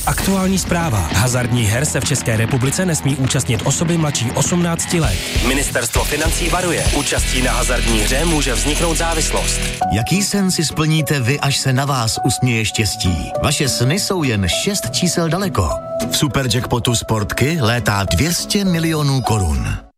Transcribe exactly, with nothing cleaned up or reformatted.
Aktuální zpráva. Hazardních her se v České republice nesmí účastnit osoby mladší osmnácti let. Ministerstvo financí varuje. Účastí na hazardní hře může vzniknout závislost. Jaký sen si splníte vy, až se na vás usměje štěstí? Vaše sny jsou jen šest čísel daleko. V Superjackpotu Sportky létá dvě stě milionů korun.